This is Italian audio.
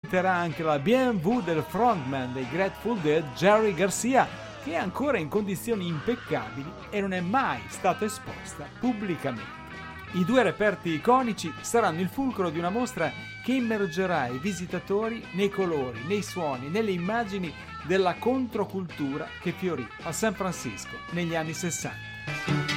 ospiterà anche la BMW del frontman dei Grateful Dead, Jerry Garcia, che è ancora in condizioni impeccabili e non è mai stata esposta pubblicamente. I due reperti iconici saranno il fulcro di una mostra che immergerà i visitatori nei colori, nei suoni, nelle immagini della controcultura che fiorì a San Francisco negli anni 60.